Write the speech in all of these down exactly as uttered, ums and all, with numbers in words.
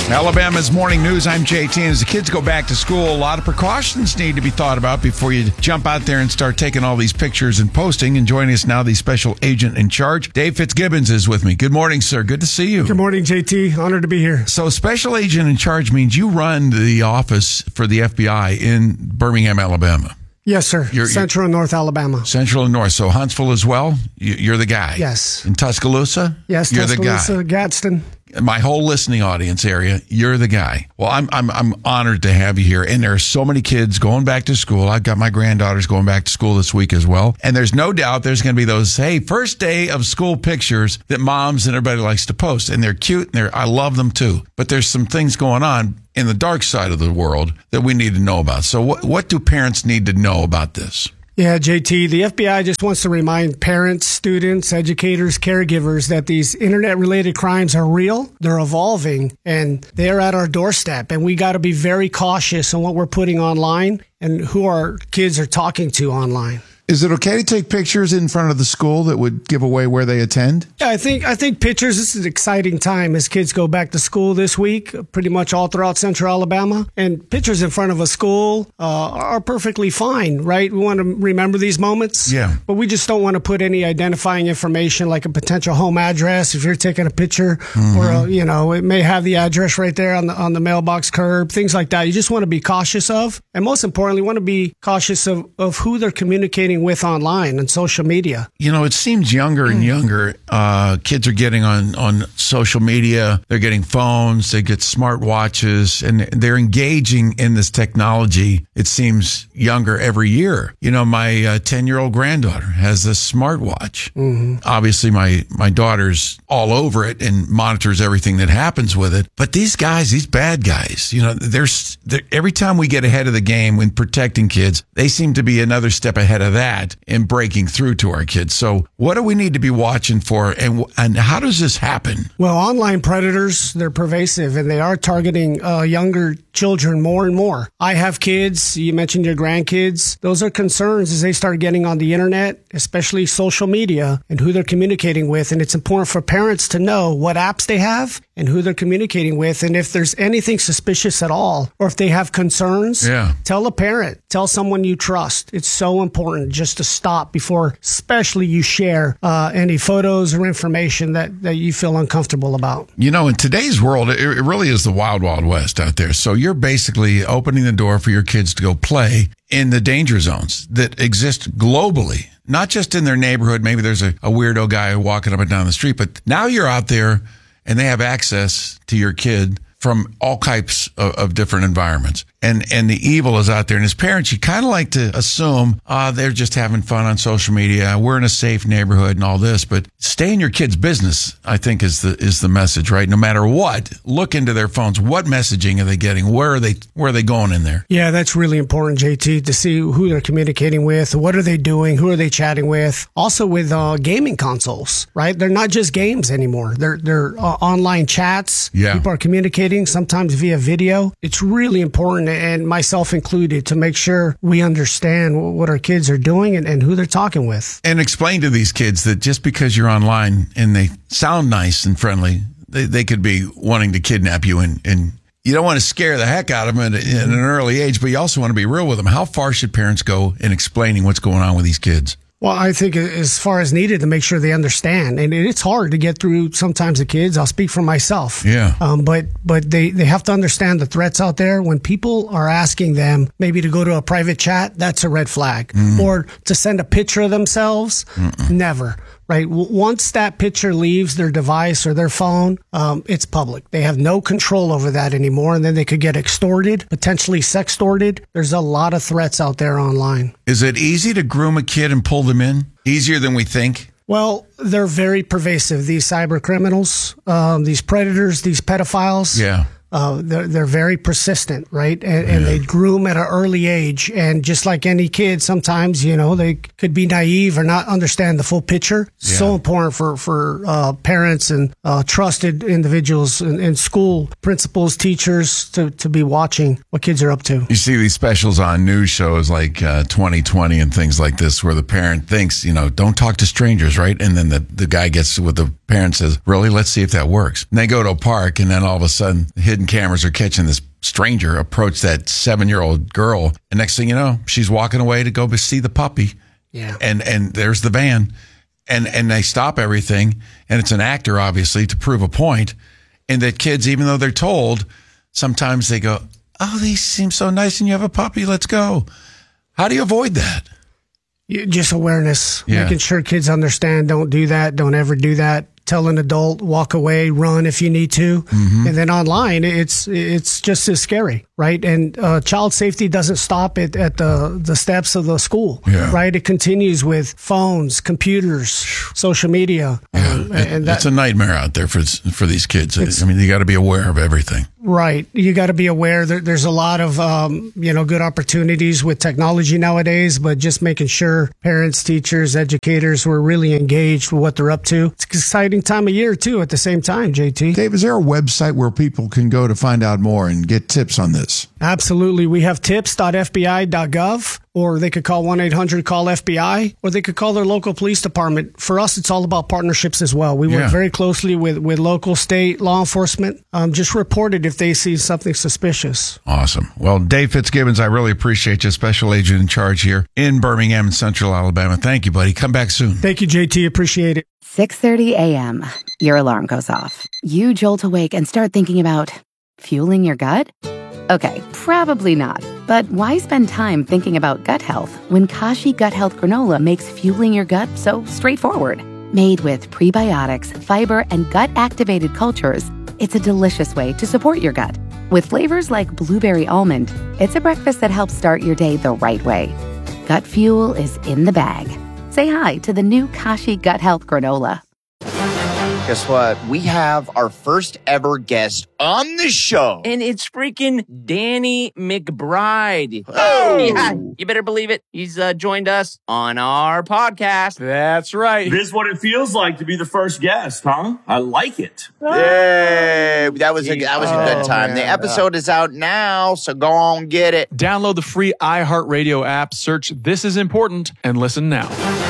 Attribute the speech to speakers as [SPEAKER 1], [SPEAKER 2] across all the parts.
[SPEAKER 1] Alabama's Morning News. I'm J T. And as the kids go back to school, a lot of precautions need to be thought about before you jump out there and start taking all these pictures and posting. And joining us now, the special agent in charge, Dave Fitzgibbons, is with me. Good morning, sir. Good to see you.
[SPEAKER 2] Good morning, J T. Honored to be here.
[SPEAKER 1] So special agent in charge means you run the office for the F B I in Birmingham, Alabama.
[SPEAKER 2] Yes, sir. You're, Central you're, and North Alabama.
[SPEAKER 1] Central and North. So Huntsville as well? You're the guy.
[SPEAKER 2] Yes.
[SPEAKER 1] In Tuscaloosa?
[SPEAKER 2] Yes,
[SPEAKER 1] you're
[SPEAKER 2] Tuscaloosa,
[SPEAKER 1] the guy.
[SPEAKER 2] Gadsden.
[SPEAKER 1] My whole listening audience area, you're the guy. Well, I'm I'm I'm honored to have you here. And there are so many kids going back to school. I've got my granddaughters going back to school this week as well. And there's no doubt there's going to be those, hey, first day of school pictures that moms and everybody likes to post. And they're cute and they're I love them too. But there's some things going on in the dark side of the world that we need to know about. So what what do parents need to know about this?
[SPEAKER 2] Yeah, J T, the F B I just wants to remind parents, students, educators, caregivers that these internet-related crimes are real, they're evolving, and they're at our doorstep. And we got to be very cautious on what we're putting online and who our kids are talking to online.
[SPEAKER 1] Is it okay to take pictures in front of the school that would give away where they attend?
[SPEAKER 2] Yeah, I think I think pictures, this is an exciting time as kids go back to school this week, pretty much all throughout Central Alabama. And pictures in front of a school uh, are perfectly fine, right? We want to remember these moments.
[SPEAKER 1] Yeah.
[SPEAKER 2] But we just don't want to put any identifying information like a potential home address if you're taking a picture, mm-hmm. or, a, you know, it may have the address right there on the, on the mailbox curb, things like that. You just want to be cautious of. And most importantly, want to be cautious of, of who they're communicating with online and social media.
[SPEAKER 1] You know, it seems younger and younger. Uh, kids are getting on, on social media. They're getting phones. They get smart watches, and they're engaging in this technology. It seems younger every year. You know, my uh, ten-year-old granddaughter has a smartwatch. Mm-hmm. Obviously, my, my daughter's all over it and monitors everything that happens with it. But these guys, these bad guys, you know, there's they're, every time we get ahead of the game when protecting kids, they seem to be another step ahead of that in breaking through to our kids. So what do we need to be watching for, and and how does this happen?
[SPEAKER 2] Well, online predators, they're pervasive, and they are targeting uh, younger children more and more. I have kids. You mentioned your grandkids. Those are concerns as they start getting on the internet, especially social media, and who they're communicating with. And it's important for parents to know what apps they have and who they're communicating with. And if there's anything suspicious at all, or if they have concerns,
[SPEAKER 1] yeah.
[SPEAKER 2] tell a parent, tell someone you trust. It's so important just to stop before, especially you share uh, any photos or information that, that you feel uncomfortable about.
[SPEAKER 1] You know, in today's world, it, it really is the wild, wild west out there. So you're basically opening the door for your kids to go play in the danger zones that exist globally, not just in their neighborhood. Maybe there's a, a weirdo guy walking up and down the street, but now you're out there and they have access to your kid from all types of, of different environments. And and the evil is out there. And as parents, you kind of like to assume uh, they're just having fun on social media. We're in a safe neighborhood and all this. But stay in your kid's business, I think, is the is the message, right? No matter what, look into their phones. What messaging are they getting? Where are they Where are they going in there?
[SPEAKER 2] Yeah, that's really important, J T, to see who they're communicating with. What are they doing? Who are they chatting with? Also with uh, gaming consoles, right? They're not just games anymore. They're, they're uh, online chats.
[SPEAKER 1] Yeah.
[SPEAKER 2] People are communicating, sometimes via video. It's really important, and myself included, to make sure we understand what our kids are doing and, and who they're talking with.
[SPEAKER 1] And explain to these kids that just because you're online and they sound nice and friendly, they, they could be wanting to kidnap you, and, and you don't want to scare the heck out of them at, at an early age, but you also want to be real with them. How far should parents go in explaining what's going on with these kids?
[SPEAKER 2] Well, I think as far as needed to make sure they understand. And it's hard to get through sometimes the kids. I'll speak for myself.
[SPEAKER 1] Yeah.
[SPEAKER 2] Um, but but they, they have to understand the threats out there. When people are asking them maybe to go to a private chat, that's a red flag. Mm. Or to send a picture of themselves, Mm-mm. never. Right. Once that picture leaves their device or their phone, um, it's public. They have no control over that anymore. And then they could get extorted, potentially sextorted. There's a lot of threats out there online.
[SPEAKER 1] Is it easy to groom a kid and pull them in? Easier than we think?
[SPEAKER 2] Well, they're very pervasive, these cyber criminals, um, these predators, these pedophiles.
[SPEAKER 1] Yeah.
[SPEAKER 2] Uh, they're, they're very persistent, right? And, and they groom at an early age. And just like any kid, sometimes, you know, they could be naive or not understand the full picture. Yeah. So important for, for uh, parents and uh, trusted individuals in, in school, principals, teachers to, to be watching what kids are up to.
[SPEAKER 1] You see these specials on news shows like uh, twenty twenty and things like this where the parent thinks, you know, don't talk to strangers, right? And then the, the guy gets with the parent says, really, let's see if that works. And they go to a park and then all of a sudden, hidden hidden cameras are catching this stranger approach that seven-year-old girl. And next thing you know, she's walking away to go see the puppy.
[SPEAKER 2] Yeah.
[SPEAKER 1] And and there's the van. And and they stop everything. And it's an actor, obviously, to prove a point. And that kids, even though they're told, sometimes they go, oh, these seem so nice and you have a puppy, let's go. How do you avoid that?
[SPEAKER 2] Just awareness,
[SPEAKER 1] yeah.
[SPEAKER 2] making sure kids understand, don't do that, don't ever do that. Tell an adult, walk away, run if you need to. Mm-hmm. And then online, it's it's just as scary, right? And uh, child safety doesn't stop at, at the, the steps of the school,
[SPEAKER 1] yeah.
[SPEAKER 2] right? It continues with phones, computers, social media.
[SPEAKER 1] Yeah.
[SPEAKER 2] Um,
[SPEAKER 1] it,
[SPEAKER 2] and that,
[SPEAKER 1] it's a nightmare out there for for these kids. I mean, you got to be aware of everything.
[SPEAKER 2] Right. You got to be aware that there's a lot of, um, you know, good opportunities with technology nowadays, but just making sure parents, teachers, educators were really engaged with what they're up to. It's an exciting time of year, too, at the same time, J T.
[SPEAKER 3] Dave, is there a website where people can go to find out more and get tips on this?
[SPEAKER 2] Absolutely. We have tips dot f b i dot gov, or they could call one eight hundred call F B I, or they could call their local police department. For us, it's all about partnerships as well. We work
[SPEAKER 1] Yeah.
[SPEAKER 2] very closely with, with local, state, law enforcement. Um, just report it if they see something suspicious.
[SPEAKER 1] Awesome. Well, Dave Fitzgibbons, I really appreciate you, special agent in charge here in Birmingham and Central Alabama. Thank you, buddy. Come back soon.
[SPEAKER 2] Thank you, J T. Appreciate it.
[SPEAKER 4] six thirty a.m. Your alarm goes off. You jolt awake and start thinking about fueling your gut? Okay, probably not. But why spend time thinking about gut health when Kashi Gut Health Granola makes fueling your gut so straightforward? Made with prebiotics, fiber, and gut-activated cultures, it's a delicious way to support your gut. With flavors like blueberry almond, it's a breakfast that helps start your day the right way. Gut fuel is in the bag. Say hi to the new Kashi Gut Health Granola.
[SPEAKER 5] Guess what? We have our first ever guest on the show.
[SPEAKER 6] And it's freaking Danny McBride.
[SPEAKER 5] Oh!
[SPEAKER 6] Yeah, you better believe it. He's uh, joined us on our podcast.
[SPEAKER 7] That's right.
[SPEAKER 8] This is what it feels like to be the first guest, huh? I like it.
[SPEAKER 5] Yay! That was a that was a good
[SPEAKER 7] Oh,
[SPEAKER 5] time.
[SPEAKER 7] man.
[SPEAKER 5] The episode is out now, so go on get it.
[SPEAKER 7] Download the free iHeartRadio app, search This Is Important, and listen now.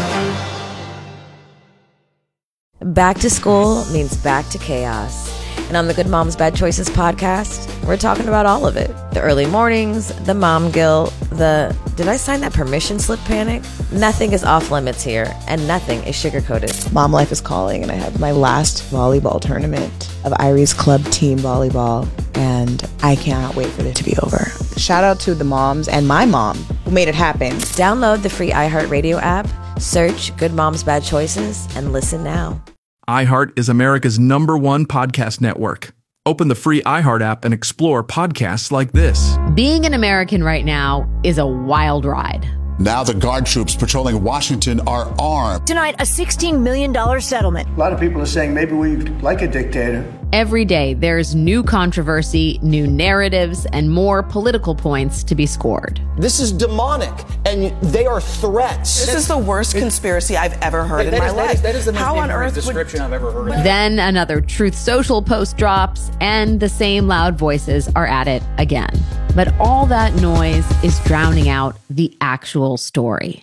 [SPEAKER 9] Back to school means back to chaos. And on the Good Moms Bad Choices podcast, we're talking about all of it. The early mornings, the mom guilt, the did I sign that permission slip panic? Nothing is off limits here, and nothing is sugar-coated.
[SPEAKER 10] Mom life is calling, and I have my last volleyball tournament of Irie's club team volleyball, and I cannot wait for it to be over. Shout out to the moms and my mom who made it happen.
[SPEAKER 9] Download the free iHeartRadio app, search Good Moms Bad Choices, and listen now.
[SPEAKER 11] iHeart is America's number one podcast network. Open the free iHeart app and explore podcasts like this.
[SPEAKER 12] Being an American right now is a wild ride.
[SPEAKER 13] Now the guard troops patrolling Washington are armed.
[SPEAKER 14] Tonight, a sixteen million dollars settlement.
[SPEAKER 15] A lot of people are saying maybe we like a dictator.
[SPEAKER 12] Every day, there's new controversy, new narratives, and more political points to be scored.
[SPEAKER 16] This is demonic, and they are threats.
[SPEAKER 17] This is the worst conspiracy I've ever heard in my life.
[SPEAKER 16] That is the most
[SPEAKER 17] How on earth
[SPEAKER 16] description I've ever heard.
[SPEAKER 12] Then another Truth Social post drops, and the same loud voices are at it again. But all that noise is drowning out the actual story.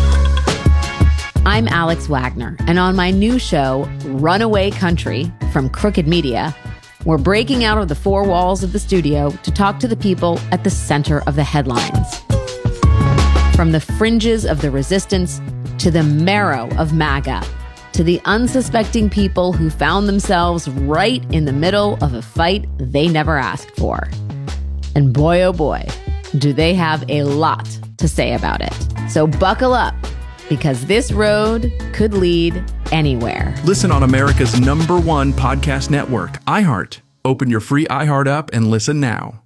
[SPEAKER 12] I'm Alex Wagner, and on my new show, Runaway Country, from Crooked Media, we're breaking out of the four walls of the studio to talk to the people at the center of the headlines. From the fringes of the resistance to the marrow of MAGA, to the unsuspecting people who found themselves right in the middle of a fight they never asked for. And boy, oh boy, do they have a lot to say about it. So buckle up, because this road could lead anywhere.
[SPEAKER 11] Listen on America's number one podcast network, iHeart. Open your free iHeart app and listen now.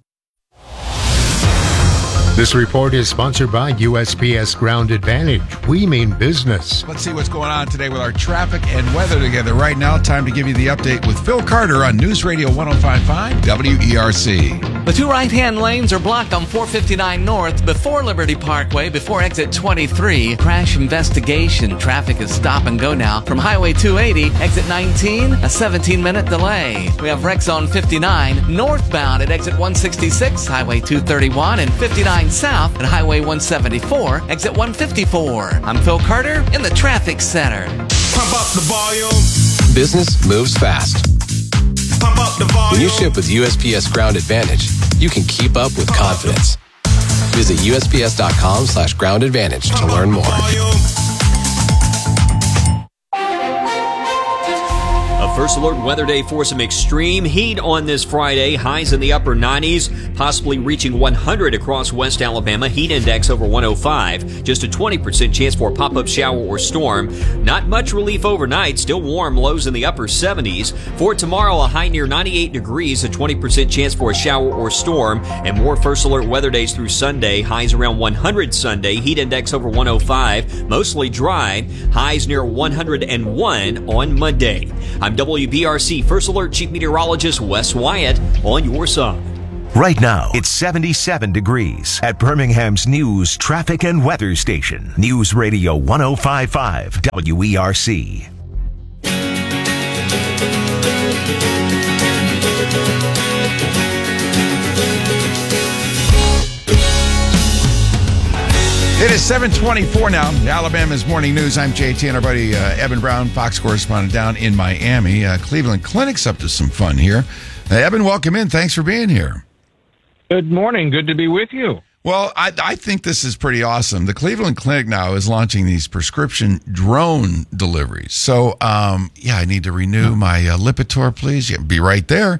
[SPEAKER 18] This report is sponsored by U S P S Ground Advantage. We mean business.
[SPEAKER 1] Let's see what's going on today with our traffic and weather together. Right now, time to give you the update with Phil Carter on News Radio one oh five point five W E R C.
[SPEAKER 19] The two right-hand lanes are blocked on four fifty-nine North before Liberty Parkway, before exit twenty-three. Crash investigation. Traffic is stop and go now from Highway two eighty, exit nineteen, a seventeen-minute delay. We have wrecks on fifty-nine northbound at exit one sixty-six, Highway two thirty-one, and fifty-nine south at Highway one seventy-four, exit one fifty-four. I'm Phil Carter in the Traffic Center.
[SPEAKER 20] Pump up the volume. Business moves fast. Pump up When you ship with U S P S Ground Advantage, you can keep up with confidence. Visit usps.com slash ground advantage to learn more.
[SPEAKER 21] A First Alert weather day for some extreme heat on this Friday. Highs in the upper nineties, possibly reaching one hundred across West Alabama. Heat index over one oh five. Just a twenty percent chance for a pop-up shower or storm. Not much relief overnight. Still warm. Lows in the upper seventies. For tomorrow, a high near ninety-eight degrees. A twenty percent chance for a shower or storm. And more First Alert weather days through Sunday. Highs around one hundred Sunday. Heat index over one oh five. Mostly dry. Highs near one hundred one on Monday. I'm W B R C First Alert Chief Meteorologist Wes Wyatt on your side.
[SPEAKER 22] Right now, it's seventy-seven degrees at Birmingham's News, Traffic and Weather Station. News Radio one oh five point five W E R C.
[SPEAKER 1] It is seven twenty-four now. Alabama's Morning News. I'm J T and our buddy uh, Evan Brown, Fox correspondent down in Miami. Uh, Cleveland Clinic's up to some fun here. Uh, Evan, welcome in. Thanks for being here.
[SPEAKER 23] Good morning. Good to be with you.
[SPEAKER 1] Well, I, I think this is pretty awesome. The Cleveland Clinic now is launching these prescription drone deliveries. So, um, yeah, I need to renew my uh, Lipitor, please. Yeah, be right there.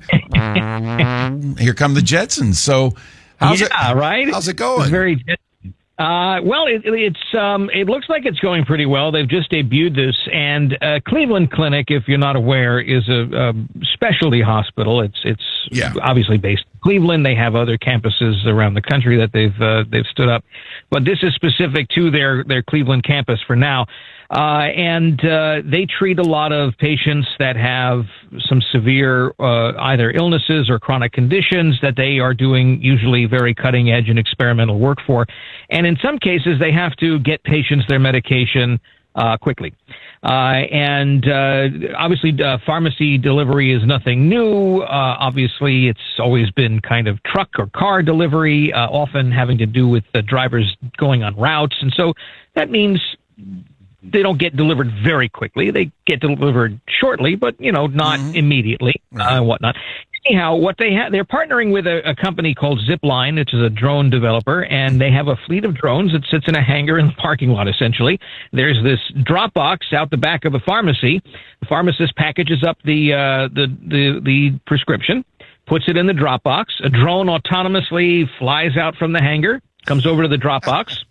[SPEAKER 1] Here come the Jetsons. So, how's
[SPEAKER 23] yeah,
[SPEAKER 1] it?
[SPEAKER 23] right?
[SPEAKER 1] How's it going?
[SPEAKER 23] It's very. Uh, well, it, it's um, it looks like it's going pretty well. They've just debuted this, and uh, Cleveland Clinic, if you're not aware, is a, a specialty hospital. It's it's
[SPEAKER 1] yeah.
[SPEAKER 23] obviously based in Cleveland. They have other campuses around the country that they've uh, they've stood up, but this is specific to their their Cleveland campus for now. Uh, and uh, they treat a lot of patients that have some severe uh, either illnesses or chronic conditions that they are doing usually very cutting edge and experimental work for. And in some cases, they have to get patients their medication uh, quickly. Uh, and uh, obviously, uh, pharmacy delivery is nothing new. Uh, obviously, it's always been kind of truck or car delivery, uh, often having to do with the drivers going on routes. And so that means they don't get delivered very quickly. They get delivered shortly, but, you know, not mm-hmm. immediately uh, and whatnot. Anyhow, what they have, they're partnering with a, a company called Zipline, which is a drone developer, and they have a fleet of drones that sits in a hangar in the parking lot, essentially. There's this drop box out the back of a pharmacy. The pharmacist packages up the, uh, the, the, the prescription, puts it in the drop box. A drone autonomously flies out from the hangar, comes over to the drop box,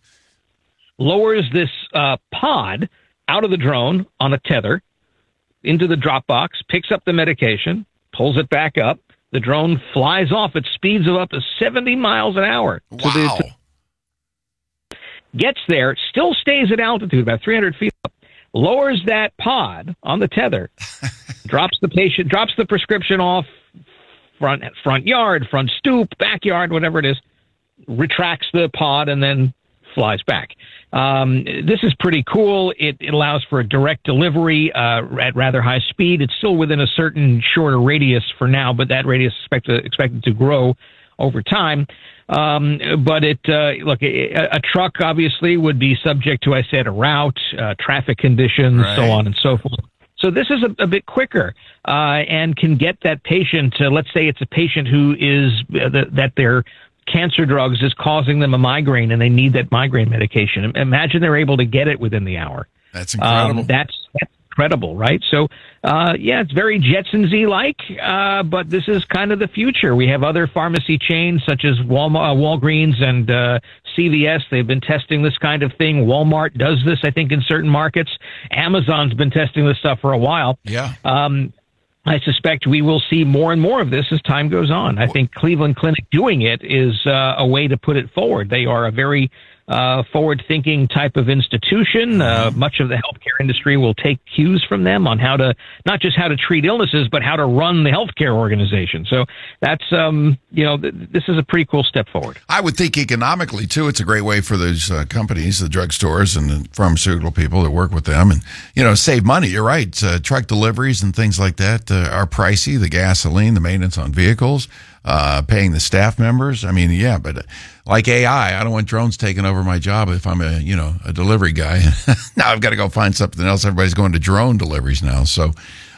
[SPEAKER 23] lowers this uh, pod out of the drone on a tether into the drop box, picks up the medication, pulls it back up. The drone flies off at speeds of up to seventy miles an hour.
[SPEAKER 1] Wow.
[SPEAKER 23] To the, to, gets there, still stays at altitude, about three hundred feet up, lowers that pod on the tether, drops the patient, drops the prescription off front front yard, front stoop, backyard, whatever it is, retracts the pod, and then flies back. Um, this is pretty cool. It, it allows for a direct delivery uh, at rather high speed. It's still within a certain shorter radius for now, but that radius is expected, expected to grow over time. Um, but it uh, look, a, a truck obviously would be subject to, I said, a route, uh, traffic conditions, right. so on and so forth. So this is a, a bit quicker uh, and can get that patient. Uh, let's say it's a patient who is uh, the, that they're cancer drugs is causing them a migraine and they need that migraine medication. Imagine they're able to get it within the hour.
[SPEAKER 1] That's incredible.
[SPEAKER 23] Um, that's, that's incredible, right? So, uh, yeah, it's very Jetsons-y like, uh, but this is kind of the future. We have other pharmacy chains such as Walmart, uh, Walgreens and uh, C V S. They've been testing this kind of thing. Walmart does this, I think, in certain markets. Amazon's been testing this stuff for a while.
[SPEAKER 1] Yeah.
[SPEAKER 23] Um, I suspect we will see more and more of this as time goes on. I think Cleveland Clinic doing it is uh, a way to put it forward. They are a very uh, forward-thinking type of institution. Uh, much of the healthcare industry will take cues from them on how to, not just how to treat illnesses, but how to run the healthcare organization. So that's, um, you know, th- this is a pretty cool step forward.
[SPEAKER 1] I would think economically, too, it's a great way for those uh, companies, the drugstores and the pharmaceutical people that work with them and, you know, save money. You're right. Uh, truck deliveries and things like that uh, are pricey. The gasoline, the maintenance on vehicles, uh, paying the staff members. I mean, yeah, but like A I, I don't want drones taking over my job if I'm a, you know, a delivery guy. Now I've got to go find something else. Everybody's going to drone deliveries now. So,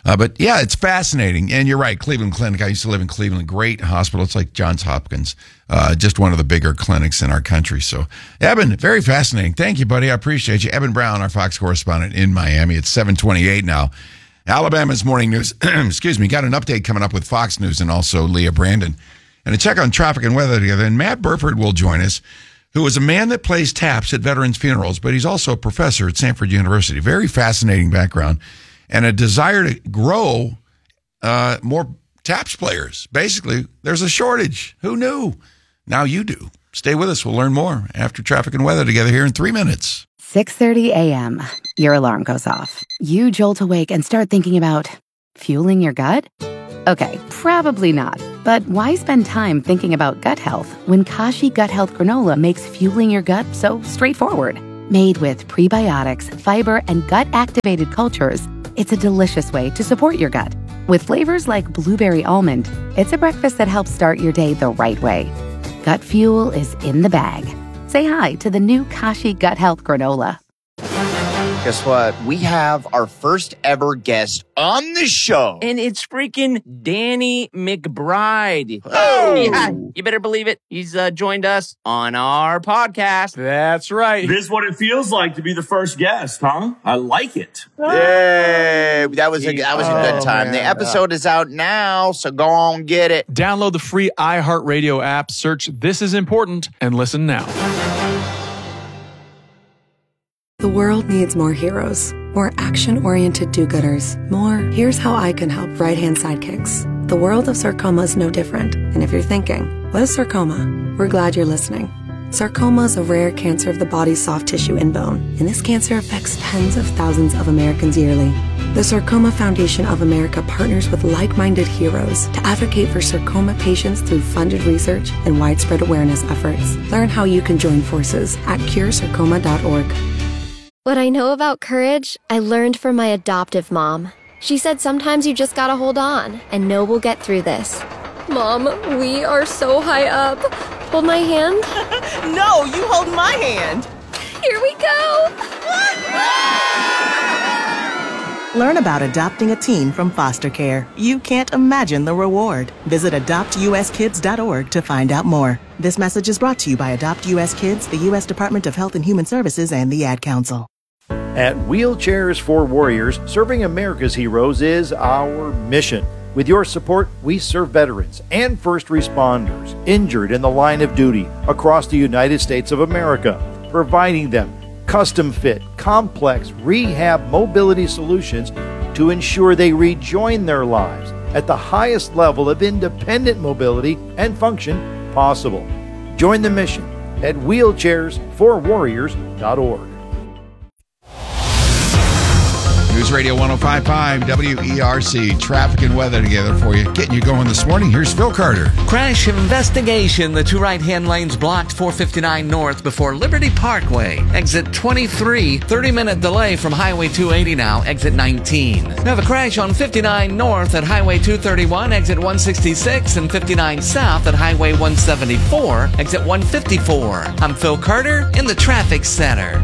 [SPEAKER 1] Uh, but yeah, it's fascinating. And you're right, Cleveland Clinic. I used to live in Cleveland. Great hospital. It's like Johns Hopkins, uh, just one of the bigger clinics in our country. So, Eben, very fascinating. Thank you, buddy. I appreciate you. Eben Brown, our Fox correspondent in Miami. It's seven twenty-eight now. Alabama's morning news, excuse me, got an update coming up with Fox News and also Leah Brandon. And to check on traffic and weather together, and Matt Burford will join us, who is a man that plays taps at veterans' funerals, but he's also a professor at Stanford University. Very fascinating background and a desire to grow uh, more taps players. Basically, there's a shortage. Who knew? Now you do. Stay with us. We'll learn more after traffic and weather together here in three minutes.
[SPEAKER 2] six thirty a.m. Your alarm goes off. You jolt awake and start thinking about fueling your gut? Okay, probably not. But why spend time thinking about gut health when Kashi Gut Health Granola makes fueling your gut so straightforward? Made with prebiotics, fiber, and gut-activated cultures, it's a delicious way to support your gut. With flavors like blueberry almond, it's a breakfast that helps start your day the right way. Gut fuel is in the bag. Say hi to the new Kashi Gut Health Granola.
[SPEAKER 5] Guess what? We have our first ever guest on the show.
[SPEAKER 6] And it's freaking Danny McBride.
[SPEAKER 5] Oh!
[SPEAKER 6] Yeah, you better believe it. He's uh, joined us on our podcast.
[SPEAKER 7] That's right.
[SPEAKER 8] This is what it feels like to be the first guest, huh? I like it.
[SPEAKER 5] Yay! That was a, that was a good time.
[SPEAKER 7] Oh,
[SPEAKER 5] The
[SPEAKER 7] man.
[SPEAKER 5] episode is out now, so go on, get it.
[SPEAKER 7] Download the free iHeartRadio app, search This Is Important, and listen now.
[SPEAKER 3] The world needs more heroes, more action-oriented do-gooders, more here's how I can help right-hand sidekicks. The world of sarcoma is no different. And if you're thinking, what is sarcoma? We're glad you're listening. Sarcoma is a rare cancer of the body's soft tissue and bone, and this cancer affects tens of thousands of Americans yearly. The Sarcoma Foundation of America partners with like-minded heroes to advocate for sarcoma patients through funded research and widespread awareness efforts. Learn how you can join forces at cure sarcoma dot org.
[SPEAKER 4] What I know about courage, I learned from my adoptive mom. She said sometimes you just gotta hold on and know we'll get through this. Mom, we are so high up. Hold my hand.
[SPEAKER 17] No, you hold my hand.
[SPEAKER 4] Here we go.
[SPEAKER 24] Learn about adopting a teen from foster care. You can't imagine the reward. Visit adopt u s kids dot org to find out more. This message is brought to you by Adopt U S Kids, the U S Department of Health and Human Services, and the Ad Council.
[SPEAKER 25] At Wheelchairs for Warriors, serving America's heroes is our mission. With your support, we serve veterans and first responders injured in the line of duty across the United States of America, providing them custom-fit, complex rehab mobility solutions to ensure they rejoin their lives at the highest level of independent mobility and function possible. Join the mission at wheelchairs for warriors dot org.
[SPEAKER 1] News Radio one oh five point five W E R C. Traffic and weather together for you. Getting you going this morning. Here's Phil Carter.
[SPEAKER 19] Crash investigation. The two right-hand lanes blocked four fifty-nine north before Liberty Parkway. Exit twenty-three. thirty-minute delay from Highway two eighty now. Exit nineteen. Now the crash on fifty-nine north at Highway two thirty-one. Exit one sixty-six. And fifty-nine south at Highway one seventy-four. Exit one fifty-four. I'm Phil Carter in the Traffic Center.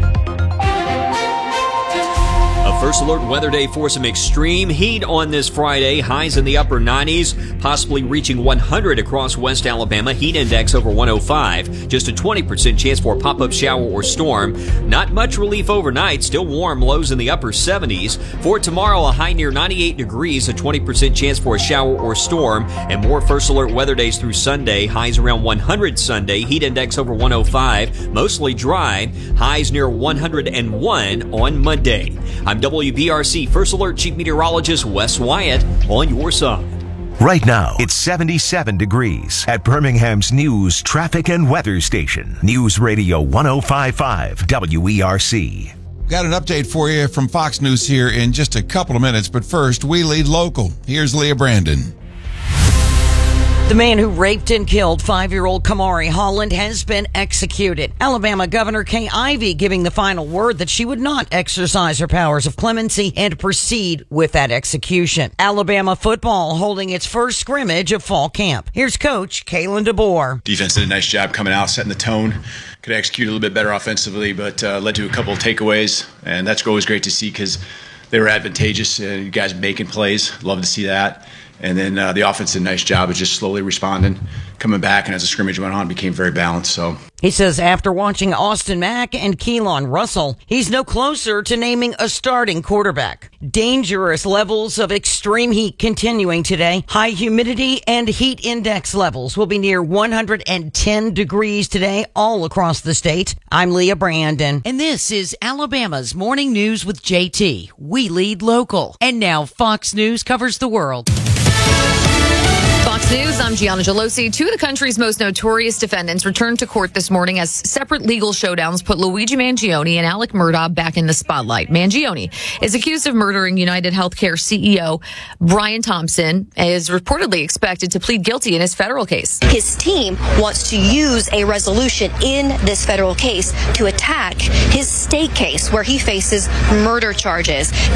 [SPEAKER 21] A first alert weather day for some extreme heat on this Friday. Highs in the upper nineties, possibly reaching one hundred across West Alabama. Heat index over one oh five. Just a twenty percent chance for a pop-up shower or storm. Not much relief overnight. Still warm. Lows in the upper seventies. For tomorrow, a high near ninety-eight degrees. A twenty percent chance for a shower or storm. And more first alert weather days through Sunday. Highs around one hundred Sunday. Heat index over one oh five. Mostly dry. Highs near one hundred one on Monday. I'm W B R C First Alert Chief Meteorologist Wes Wyatt on your side.
[SPEAKER 22] Right now, it's seventy-seven degrees at Birmingham's news, traffic, and weather station. News Radio one oh five point five W E R C.
[SPEAKER 1] Got an update for you from Fox News here in just a couple of minutes, but first, we lead local. Here's Leah Brandon.
[SPEAKER 26] The man who raped and killed five-year-old Kamari Holland has been executed. Alabama Governor Kay Ivey giving the final word that she would not exercise her powers of clemency and proceed with that execution. Alabama football holding its first scrimmage of fall camp. Here's Coach Kalen DeBoer.
[SPEAKER 27] Defense did a nice job coming out, setting the tone. Could execute a little bit better offensively, but uh, led to a couple of takeaways, and that's always great to see because they were advantageous. Uh, you guys making plays, love to see that. And then uh, the offense did a nice job of just slowly responding, coming back, and as the scrimmage went on, became very balanced. So
[SPEAKER 26] he says after watching Austin Mack and Keelan Russell, he's no closer to naming a starting quarterback. Dangerous levels of extreme heat continuing today. High humidity and heat index levels will be near one hundred ten degrees today all across the state. I'm Leah Brandon.
[SPEAKER 9] And this is Alabama's Morning News with J T. We lead local. And now Fox News covers the world.
[SPEAKER 10] Fox News, I'm Gianna Gelosi. Two of the country's most notorious defendants returned to court this morning as separate legal showdowns put Luigi Mangione and Alec Murdaugh back in the spotlight. Mangione is accused of murdering United Healthcare C E O Brian Thompson, and is reportedly expected to plead guilty in his federal case.
[SPEAKER 12] His team wants to use a resolution in this federal case to attack his state case where he faces murder charges.